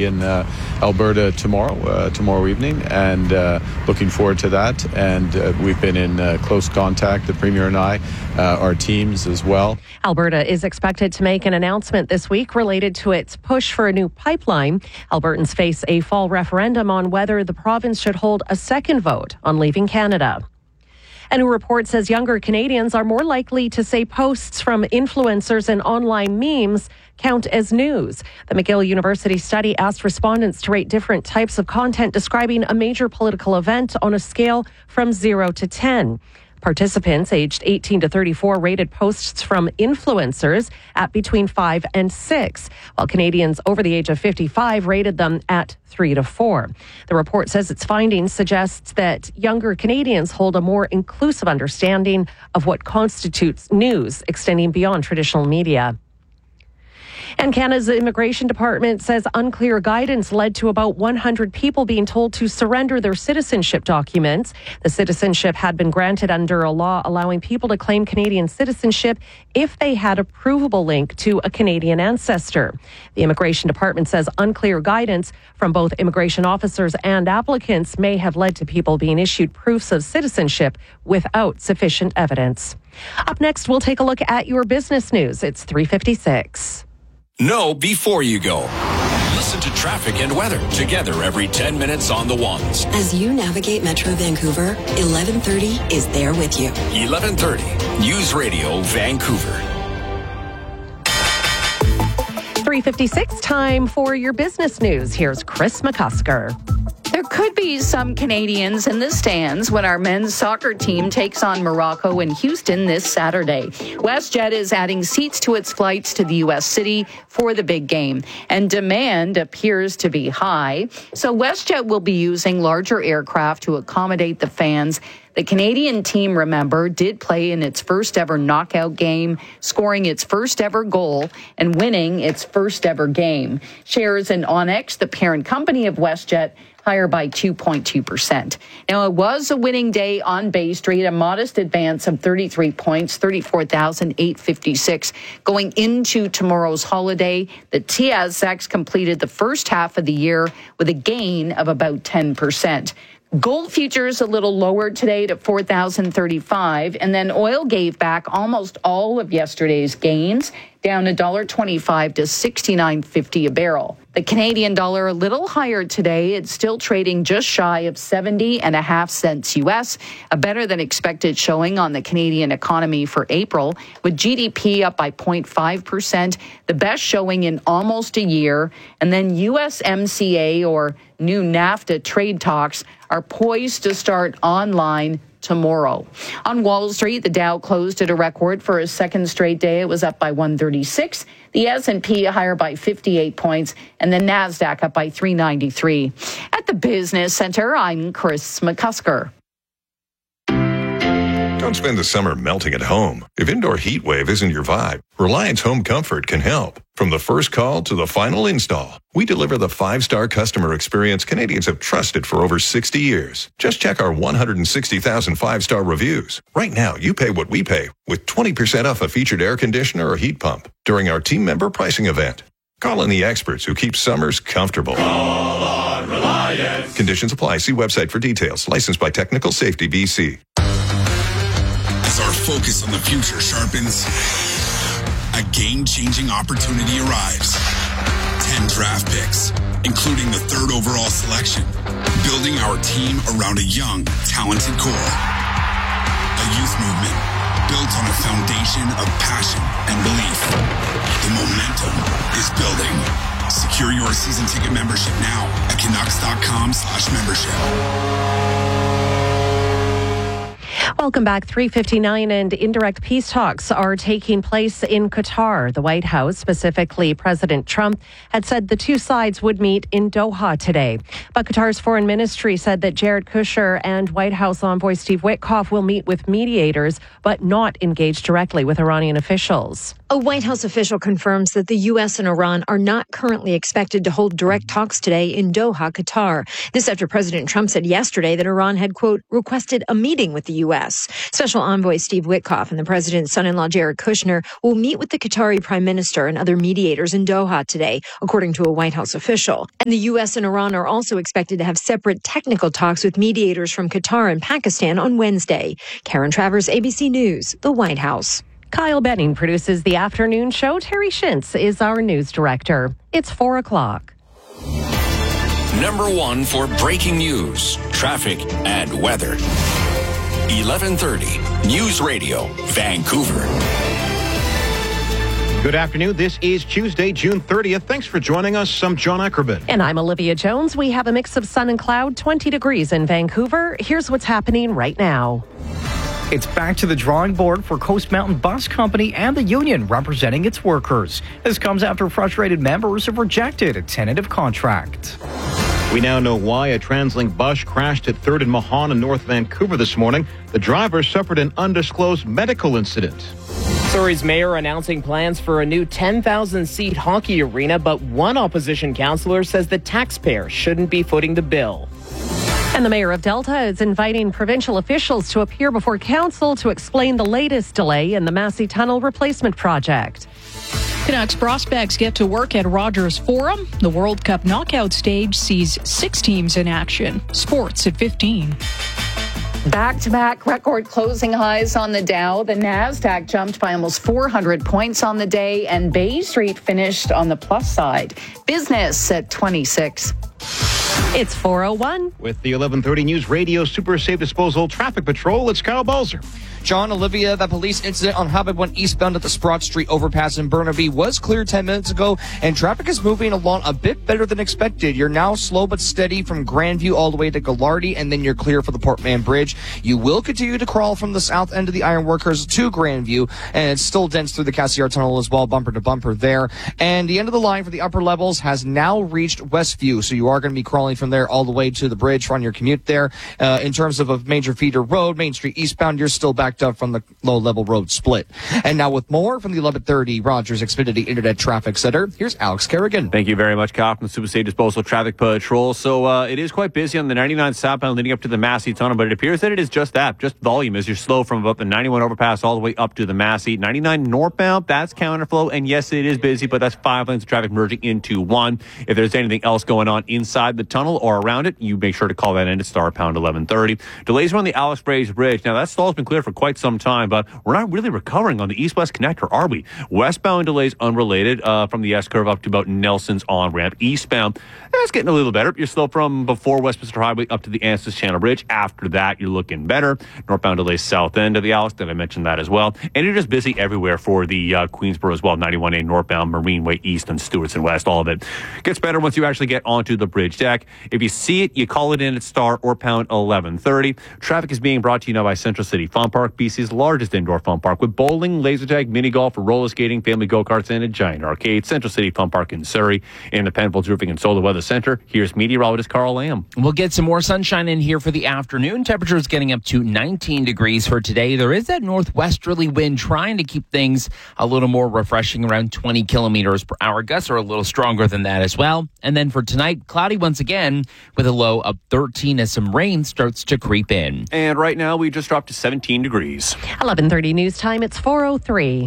be in Alberta tomorrow evening, and looking forward to that. And we've been in close contact, the Premier and I, our teams as well. Alberta is expected to make an announcement this week related to its push for a new pipeline. Albertans face a fall referendum on whether the province should hold a second vote on leaving Canada. A new report says younger Canadians are more likely to say posts from influencers and online memes count as news. The McGill University study asked respondents to rate different types of content describing a major political event on a scale from 0 to 10. Participants aged 18 to 34 rated posts from influencers at between 5 and 6, while Canadians over the age of 55 rated them at 3 to 4. The report says its findings suggests that younger Canadians hold a more inclusive understanding of what constitutes news, extending beyond traditional media. And Canada's Immigration Department says unclear guidance led to about 100 people being told to surrender their citizenship documents. The citizenship had been granted under a law allowing people to claim Canadian citizenship if they had a provable link to a Canadian ancestor. The Immigration Department says unclear guidance from both immigration officers and applicants may have led to people being issued proofs of citizenship without sufficient evidence. Up next, we'll take a look at your business news. It's 3:56. Know before you go. Listen to traffic and weather together every 10 minutes on the ones. As you navigate Metro Vancouver, 1130 is there with you. 1130 News Radio Vancouver. 3:56, time for your business news. Here's Chris McCusker. There could be some Canadians in the stands when our men's soccer team takes on Morocco in Houston this Saturday. WestJet is adding seats to its flights to the U.S. city for the big game, and demand appears to be high. So WestJet will be using larger aircraft to accommodate the fans. The Canadian team, remember, did play in its first ever knockout game, scoring its first ever goal and winning its first ever game. Shares in Onyx, the parent company of WestJet, higher by 2.2%. Now, it was a winning day on Bay Street, a modest advance of 33 points, 34,856. Going into tomorrow's holiday, the TSX completed the first half of the year with a gain of about 10%. Gold futures a little lower today to 4,035, and then oil gave back almost all of yesterday's gains, down $1.25 to $69.50 a barrel. The Canadian dollar a little higher today. It's still trading just shy of 70.5 cents U.S., a better than expected showing on the Canadian economy for April, with GDP up by 0.5%, the best showing in almost a year. And then USMCA, or new NAFTA trade talks, are poised to start online tomorrow. On Wall Street, the Dow closed at a record for a second straight day. It was up by 136. The S&P higher by 58 points, and the NASDAQ up by 393. At the Business Center, I'm Chris McCusker. Don't spend the summer melting at home. If indoor heat wave isn't your vibe, Reliance Home Comfort can help. From the first call to the final install, we deliver the 5-star customer experience Canadians have trusted for over 60 years. Just check our 160,000 5-star reviews. Right now, you pay what we pay with 20% off a featured air conditioner or heat pump during our team member pricing event. Call in the experts who keep summers comfortable. Call on Reliance. Conditions apply. See website for details. Licensed by Technical Safety BC. As our focus on the future sharpens, a game-changing opportunity arrives. 10 draft picks, including the 3rd overall selection, building our team around a young, talented core. A youth movement built on a foundation of passion and belief. The momentum is building. Secure your season ticket membership now at Canucks.com/membership. Welcome back. 3:59, and indirect peace talks are taking place in Qatar. The White House, specifically President Trump, had said the two sides would meet in Doha today. But Qatar's foreign ministry said that Jared Kushner and White House envoy Steve Witkoff will meet with mediators, but not engage directly with Iranian officials. A White House official confirms that the U.S. and Iran are not currently expected to hold direct talks today in Doha, Qatar. This after President Trump said yesterday that Iran had, quote, requested a meeting with the U.S. Special Envoy Steve Witkoff and the president's son-in-law Jared Kushner will meet with the Qatari prime minister and other mediators in Doha today, according to a White House official. And the U.S. and Iran are also expected to have separate technical talks with mediators from Qatar and Pakistan on Wednesday. Karen Travers, ABC News, the White House. Kyle Benning produces the afternoon show. Terry Shintz is our news director. It's 4 o'clock. Number one for breaking news, traffic, and weather. 1130 News Radio, Vancouver. Good afternoon. This is Tuesday, June 30th. Thanks for joining us. I'm John Ackerman. And I'm Olivia Jones. We have a mix of sun and cloud, 20 degrees in Vancouver. Here's what's happening right now. It's back to the drawing board for Coast Mountain Bus Company and the union representing its workers. This comes after frustrated members have rejected a tentative contract. We now know why a TransLink bus crashed at 3rd and Mahon in North Vancouver this morning. The driver suffered an undisclosed medical incident. Surrey's mayor announcing plans for a new 10,000-seat hockey arena, but one opposition councillor says the taxpayer shouldn't be footing the bill. And the mayor of Delta is inviting provincial officials to appear before council to explain the latest delay in the Massey Tunnel replacement project. Canucks prospects get to work at Rogers Forum. The World Cup knockout stage sees 6 teams in action. Sports at 15. Back-to-back record closing highs on the Dow. The Nasdaq jumped by almost 400 points on the day, and Bay Street finished on the plus side. Business at 26. It's 4:01. With the 1130 News Radio Super Safe Disposal Traffic Patrol, it's Kyle Balzer. John, Olivia, that police incident on Highway 1 eastbound at the Sprott Street overpass in Burnaby was cleared 10 minutes ago, and traffic is moving along a bit better than expected. You're now slow but steady from Grandview all the way to Gallardi, and then you're clear for the Portman Bridge. You will continue to crawl from the south end of the Ironworkers to Grandview, and it's still dense through the Cassiar Tunnel as well, bumper to bumper there. And the end of the line for the upper levels has now reached Westview, so you are going to be crawling from there all the way to the bridge on your commute there. In terms of a major feeder road, Main Street eastbound, you're still backed up from the low-level road split. And now with more from the 1130 Rogers Xfinity Internet Traffic Center, here's Alex Kerrigan. Thank you very much, Kyle, from the Super Safe Disposal Traffic Patrol. So it is quite busy on the 99 southbound leading up to the Massey Tunnel, but it appears that it is just that, just volume, as you're slow from about the 91 overpass all the way up to the Massey. 99 northbound, that's counterflow, and yes, it is busy, but that's 5 lanes of traffic merging into one. If there's anything else going on inside the tunnel or around it, you make sure to call that in at star pound 1130. Delays around the Alex Braves Bridge. Now, that stall's been clear for quite some time, but we're not really recovering on the east-west connector, are we? Westbound delays unrelated from the S-curve up to about Nelson's on-ramp. Eastbound, it's getting a little better. You're slow from before Westminster Highway up to the Ansis Channel Bridge. After that, you're looking better. Northbound delays south end of the Alex, did I mention that as well? And you're just busy everywhere for the Queensboro as well. 91A northbound, Marine Way east, and Stewartson west. All of it gets better once you actually get onto the bridge deck. If you see it, you call it in at star or pound 1130. Traffic is being brought to you now by Central City Fun Park, BC's largest indoor fun park, with bowling, laser tag, mini golf, roller skating, family go-karts, and a giant arcade. Central City Fun Park in Surrey. In the Penfolds Roofing and Solar Weather Center, here's meteorologist Carl Lamb. We'll get some more sunshine in here for the afternoon. Temperatures getting up to 19 degrees for today. There is that northwesterly wind trying to keep things a little more refreshing, around 20 kilometers per hour. Gusts are a little stronger than that as well. And then for tonight, cloudy once again with a low of 13 as some rain starts to creep in. And right now, we just dropped to 17 degrees. 11:30 news time. It's 4:03.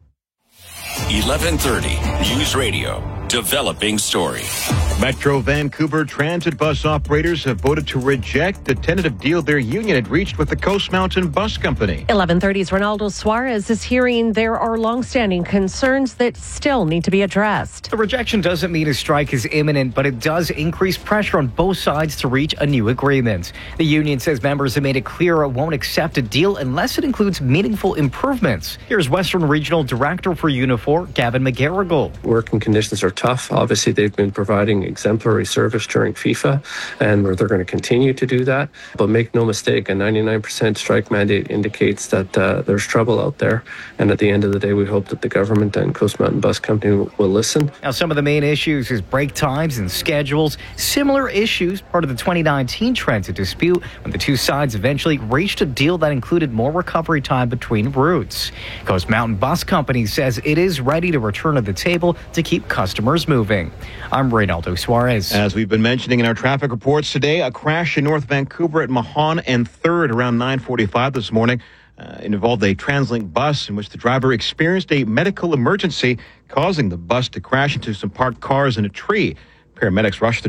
1130 News Radio. Developing story. Metro Vancouver transit bus operators have voted to reject the tentative deal their union had reached with the Coast Mountain Bus Company. 1130's Ronaldo Suarez is hearing there are longstanding concerns that still need to be addressed. The rejection doesn't mean a strike is imminent, but it does increase pressure on both sides to reach a new agreement. The union says members have made it clear it won't accept a deal unless it includes meaningful improvements. Here's Western Regional Director for Unifor, Gavin McGarrigle. Working conditions are tough. Obviously, they've been providing exemplary service during FIFA, and they're going to continue to do that. But make no mistake, a 99% strike mandate indicates that there's trouble out there. And at the end of the day, we hope that the government and Coast Mountain Bus Company will listen. Now, some of the main issues is break times and schedules. Similar issues, part of the 2019 transit dispute, when the two sides eventually reached a deal that included more recovery time between routes. Coast Mountain Bus Company says it is ready to return to the table to keep customers moving. I'm Reynaldo Suarez. As we've been mentioning in our traffic reports today, a crash in North Vancouver at Mahon and 3rd around 9:45 this morning. It involved a TransLink bus in which the driver experienced a medical emergency, causing the bus to crash into some parked cars and a tree. Paramedics rushed the